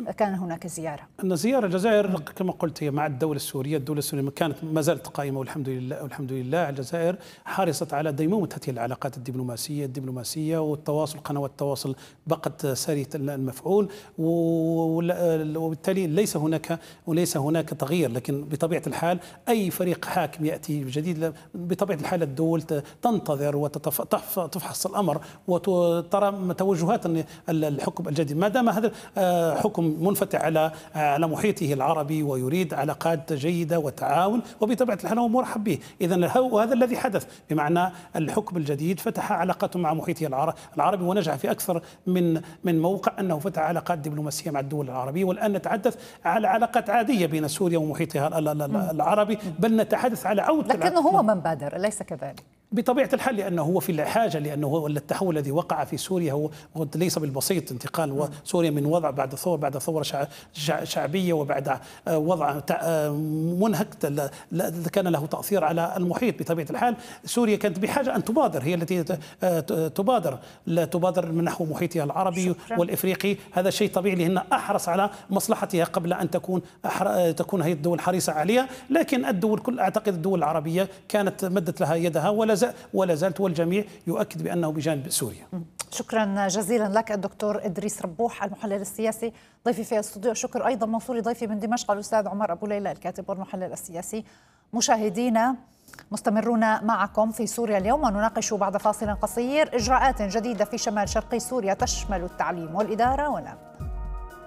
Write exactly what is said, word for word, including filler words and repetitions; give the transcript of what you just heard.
كان هناك زيارة؟ أن زيارة الجزائر كما قلت هي مع الدولة السورية، الدولة السورية كانت ما زالت قائمة والحمد لله، والحمد لله. الجزائر حرصت على ديمومة هذه العلاقات الدبلوماسية الدبلوماسية والتواصل، قنوات التواصل بقت سارية المفعول، وبالتالي ليس هناك وليس هناك تغيير. لكن بطبيعة الحال أي فريق حاكم يأتي جديد بطبيعة الحال الدول تنتظر وتفحص الأمر وترى توجهات الحكم الجديد. ما دام هذا حكم منفتح على على محيطه العربي ويريد علاقات جيدة وتعاون، وبطبيعة الحال هو مرحب به. إذا وهذا الذي حدث، بمعنى الحكم الجديد فتح علاقاته مع محيطه العربي ونجح في أكثر من من موقع أنه فتح علاقات دبلوماسية مع الدول العربية. والآن نتحدث على علاقات عادية بين سوريا ومحيطها العربي، بل نتحدث على عودة. لكنه هو من بادر أليس كذلك؟ بطبيعة الحال، لأنه هو في الحاجة، لأنه هو التحول الذي وقع في سوريا هو ليس بالبسيط. انتقال سوريا من وضع بعد ثورة بعد ثورة شعبية وبعد وضع منهك كان له تأثير على المحيط. بطبيعة الحال سوريا كانت بحاجة أن تبادر، هي التي تبادر لا تبادر من نحو محيطها العربي شكرا. والإفريقي. هذا شيء طبيعي لأنها أحرص على مصلحتها قبل أن تكون تكون هي الدول حريصة عليها. لكن الدول كل أعتقد الدول العربية كانت مدت لها يدها ولا ولا زالت، والجميع يؤكد بأنه بجانب سوريا. شكرا جزيلا لك الدكتور إدريس ربوح المحلل السياسي ضيفي في الاستوديو. شكر أيضا موصول ضيفي من دمشق الأستاذ عمر أبو ليلى الكاتب والمحلل السياسي. مشاهدينا مستمرون معكم في سوريا اليوم، ونناقش بعد فاصل قصير إجراءات جديدة في شمال شرقي سوريا تشمل التعليم والإدارة ونام.